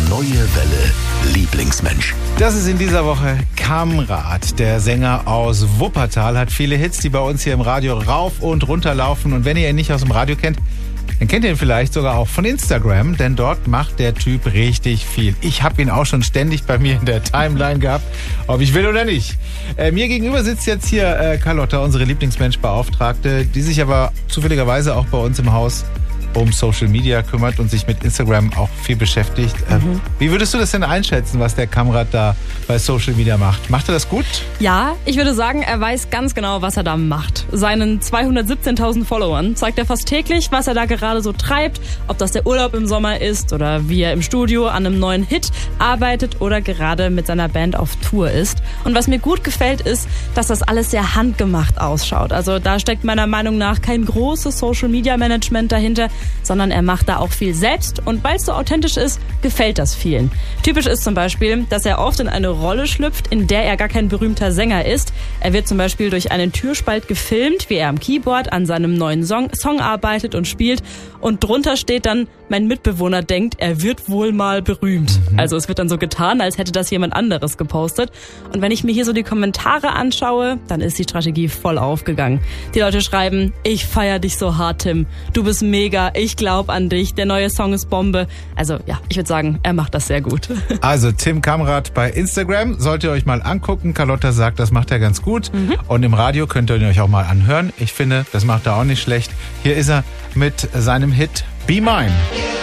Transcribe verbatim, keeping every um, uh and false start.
Neue Welle Lieblingsmensch. Das ist in dieser Woche Kamrat. Der Sänger aus Wuppertal hat viele Hits, die bei uns hier im Radio rauf und runter laufen. Und wenn ihr ihn nicht aus dem Radio kennt, dann kennt ihr ihn vielleicht sogar auch von Instagram, denn dort macht der Typ richtig viel. Ich habe ihn auch schon ständig bei mir in der Timeline gehabt, ob ich will oder nicht. Äh, mir gegenüber sitzt jetzt hier äh, Carlotta, unsere Lieblingsmensch-Beauftragte, die sich aber zufälligerweise auch bei uns im Haus um Social Media kümmert und sich mit Instagram auch viel beschäftigt. Äh, Mhm. Wie würdest du das denn einschätzen, was der Kamrat da bei Social Media macht? Macht er das gut? Ja, ich würde sagen, er weiß ganz genau, was er da macht. Seinen zweihundertsiebzehntausend Followern zeigt er fast täglich, was er da gerade so treibt, ob das der Urlaub im Sommer ist oder wie er im Studio an einem neuen Hit arbeitet oder gerade mit seiner Band auf Tour ist. Und was mir gut gefällt, ist, dass das alles sehr handgemacht ausschaut. Also da steckt meiner Meinung nach kein großes Social-Media-Management dahinter, sondern er macht da auch viel selbst. Und weil es so authentisch ist, gefällt das vielen. Typisch ist zum Beispiel, dass er oft in eine Rolle schlüpft, in der er gar kein berühmter Sänger ist. Er wird zum Beispiel durch einen Türspalt gefilmt, wie er am Keyboard an seinem neuen Song, Song arbeitet und spielt. Und drunter steht dann, mein Mitbewohner denkt, er wird wohl mal berühmt. Mhm. Also es wird dann so getan, als hätte das jemand anderes gepostet. Und wenn ich mir hier so die Kommentare anschaue, dann ist die Strategie voll aufgegangen. Die Leute schreiben, ich feier dich so hart, Tim. Du bist mega, ich glaub an dich, der neue Song ist Bombe. Also ja, ich würde sagen, er macht das sehr gut. Also Tim Kamrat bei Instagram, sollt ihr euch mal angucken. Carlotta sagt, das macht er ganz gut. Mhm. Und im Radio könnt ihr ihn euch auch mal anhören. Ich finde, das macht er auch nicht schlecht. Hier ist er mit seinem Hit Be Mine.